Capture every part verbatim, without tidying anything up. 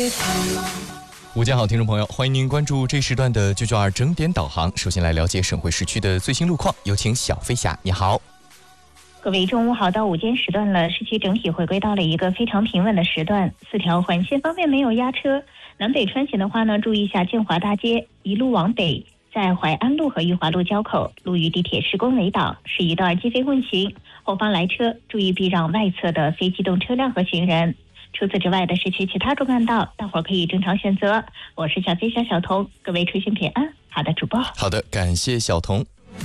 午间好，听众朋友，欢迎您关注这时段的九九二整点导航。首先来了解省会市区的最新路况，有请小飞侠，你好。 各位中午好，到午间时段了，市区整体回归到了一个非常平稳的时段，四条环线方面没有压车。南北穿行的话呢，注意一下建华大街一路往北，在淮安路和裕华路交口，路与地铁施工围挡，是一段机飞混行，后方来车注意避让外侧的非机动车辆和行人。除此之外的市区其他主干道，大伙儿可以正常选择。我是小飞侠小童，各位出行平安。好的，主播。 好的，感谢小童。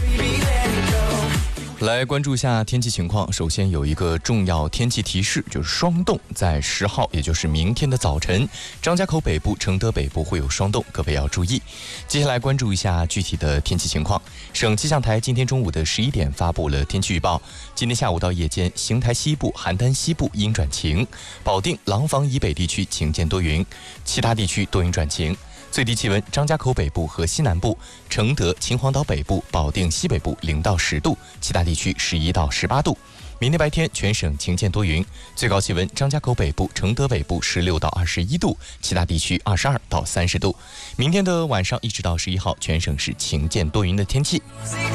来关注一下天气情况。首先有一个重要天气提示，就是霜冻，在十号，也就是明天的早晨，张家口北部、承德北部会有霜冻，各位要注意。接下来关注一下具体的天气情况。省气象台今天中午的十一点发布了天气预报，今天下午到夜间，邢台西部、邯郸西部阴转晴，保定、廊坊以北地区晴间多云，其他地区多云转晴。最低气温，张家口北部和西南部、承德、秦皇岛北部、保定西北部零到十度，其他地区十一到十八度。明天白天全省晴间多云，最高气温张家口北部、承德北部十六到二十一度，其他地区二十二到三十度。明天的晚上一直到十一号，全省是晴间多云的天气。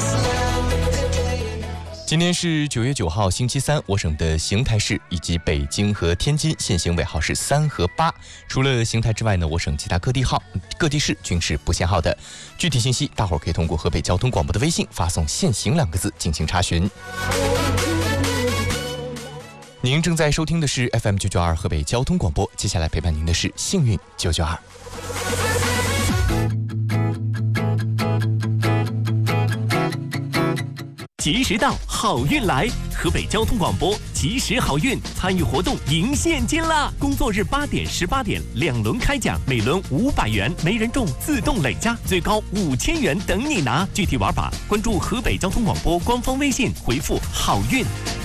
今天是九月九号星期三，我省的邢台市以及北京和天津限行尾号是三和八。除了邢台之外呢，我省其他各地号、各地市均是不限号的。具体信息，大伙儿可以通过河北交通广播的微信发送“限行”两个字进行查询。您正在收听的是 F M 九九二河北交通广播，接下来陪伴您的是幸运九九二。 及时到，好运来！河北交通广播及时好运参与活动赢现金啦！工作日八点、十八点两轮开奖，每轮五百元，没人中自动累加，最高五千元等你拿。具体玩法关注河北交通广播官方微信，回复好运。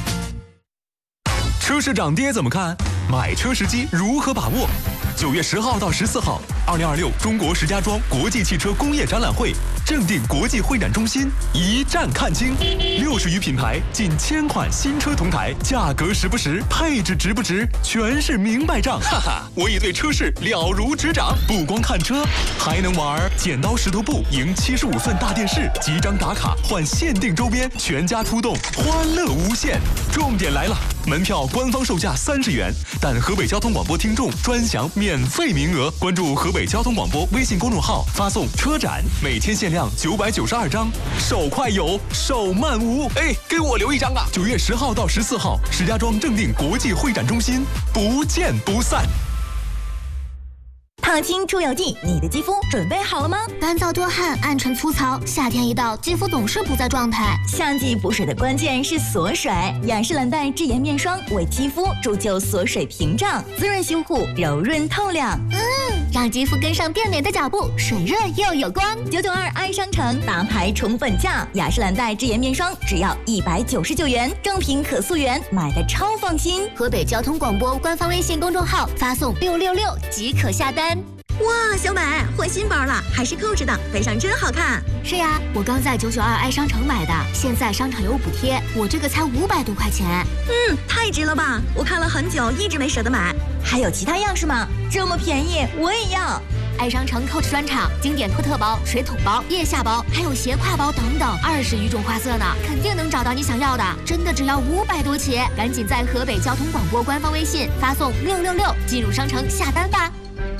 车市涨跌怎么看？买车时机如何把握？九月十号到十四号，二零二六中国石家庄国际汽车工业展览会正定国际会展中心一站看清，六十余品牌，近千款新车同台，价格实不实，配置值不值，全是明白账。哈哈，我已对车市了如指掌，不光看车，还能玩剪刀石头布，赢七十五寸大电视，几张打卡换限定周边，全家出动，欢乐无限。重点来了，门票官方售价三十元，但河北交通广播听众专享免费名额。关注河北交通广播微信公众号，发送车展，每天限量九百九十二张，手快有，手慢无。哎，给我留一张啊！九月十号到十四号，石家庄正定国际会展中心，不见不散。 烫青出油剂，你的肌肤准备好了吗？ 干燥多汗，暗沉粗糙，夏天一到，肌肤总是不在状态。 夏季补水的关键是锁水，雅诗兰黛智颜面霜为肌肤铸就锁水屏障，滋润修护，柔润透亮。 嗯，让肌肤跟上变美的脚步，水润又有光。 九九二爱商城大牌宠粉价，雅诗兰黛智颜面霜只要一百九十九元，正品可溯源，买的超放心。 河北交通广播官方微信公众号发送六六六即可下单。 哇，小美换新包了，还是扣子的，背上真好看。 是呀，我刚在九九二爱商城买的，现在商场有补贴，我这个才五百多块钱。 嗯，太值了吧！我看了很久，一直没舍得买。还有其他样式吗？这么便宜，我也要。 爱商城 Coach 专场，经典托特包、水桶包、腋下包，还有斜挎包等等，二十余种花色呢，肯定能找到你想要的。真的只要五百多起，赶紧在河北交通广播官方微信发送六六六进入商城下单吧。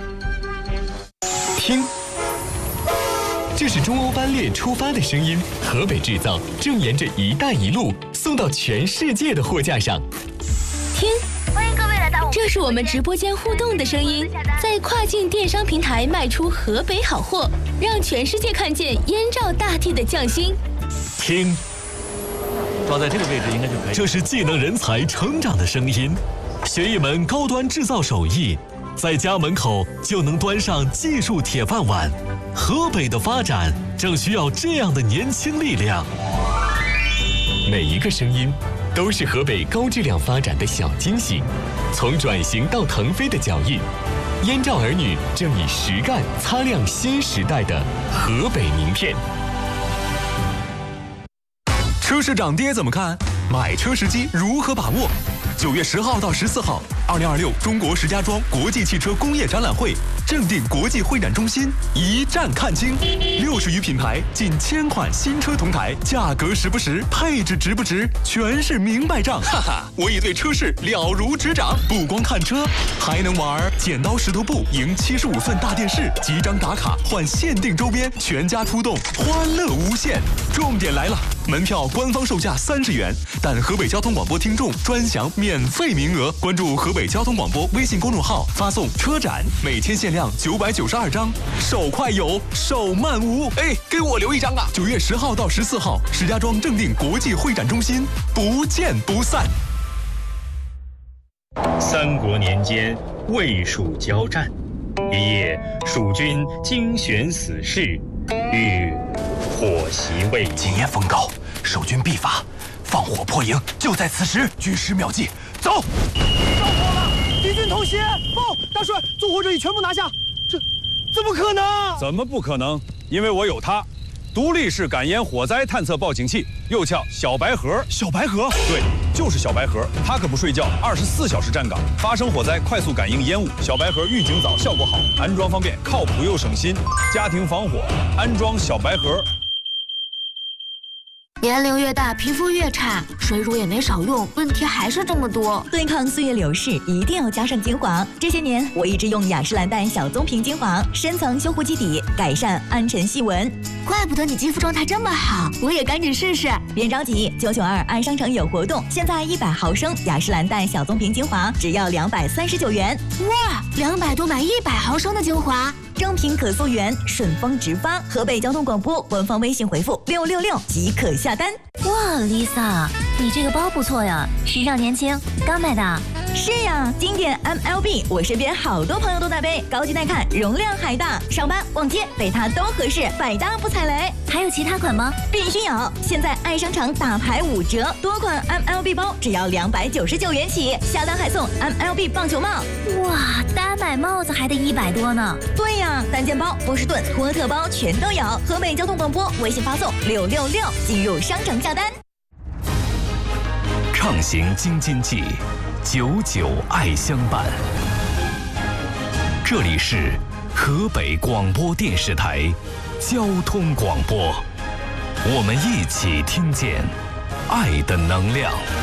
听，这是中欧班列出发的声音，河北制造正沿着“一带一路”送到全世界的货架上。 听，欢迎各位来到，这是我们直播间互动的声音，在跨境电商平台卖出河北好货，让全世界看见燕赵大地的匠心。 听， 抓在这个位置应该就可以。 这是技能人才成长的声音，学一门高端制造手艺，在家门口就能端上技术铁饭碗。河北的发展正需要这样的年轻力量。每一个声音都是河北高质量发展的小惊喜，从转型到腾飞的脚印，燕赵儿女正以实干擦亮新时代的河北名片。 车市涨跌怎么看？买车时机如何把握？ 九月十号到十四号，二零二六中国石家庄国际汽车工业展览会正定国际会展中心一站看清，六十余品牌，近千款新车同台，价格实不实，配置值不值，全是明白账。哈哈，我已对车市了如指掌，不光看车，还能玩剪刀石头布赢七十五寸大电视，几张打卡换限定周边，全家出动，欢乐无限。重点来了，门票官方售价三十元，但河北交通广播听众专享免费名额。关注河北交通广播微信公众号，发送车展，每天限量九百九十二张，手快有，手慢无。哎，给我留一张啊！九月十号到十四号，石家庄正定国际会展中心，不见不散。 三国年间，魏蜀交战，一夜，蜀军精选死士，欲火袭魏。 今夜风高，守军必发，放火破营，就在此时。军师妙计，走！ 着火了，敌军偷袭！报，大帅，纵火者已全部拿下。这怎么可能？ 怎么不可能？因为我有它。独立式感烟火灾探测报警器，又叫小白盒。 小白盒？ 对，就是小白盒。它可不睡觉，二十四小时站岗，发生火灾快速感应烟雾。小白盒预警早，效果好，安装方便，靠谱又省心。家庭防火，安装小白盒。 年龄越大，皮肤越差，水乳也没少用，问题还是这么多。 对抗岁月流逝，一定要加上精华。这些年，我一直用雅诗兰黛小棕瓶精华，深层修护基底，改善暗沉细纹。 怪不得你肌肤状态这么好，我也赶紧试试。 别着急，九九二爱商城有活动，现在一百毫升雅诗兰黛小棕瓶精华只要两百三十九元。 哇，两百多买一百毫升的精华。 正品可溯源，顺丰直发。河北交通广播官方微信回复六六六即可下单。 哇 ，Lisa， 你这个包不错呀，时尚年轻，刚买的。 是呀，经典 M L B， 我身边好多朋友都在背，高级耐看，容量还大，上班逛街背它都合适，百搭不踩雷。 还有其他款吗？ 必须有！现在爱商场大牌五折，多款 M L B 包只要两百九十九元起，下单还送 M L B 棒球帽。 哇，单买帽子还得一百多呢。 对呀，单肩包、波士顿、托特包全都有。河北交通广播微信发送六六六进入商城下单。 畅行京津冀，久久爱相伴。这里是河北广播电视台交通广播，我们一起听见爱的能量。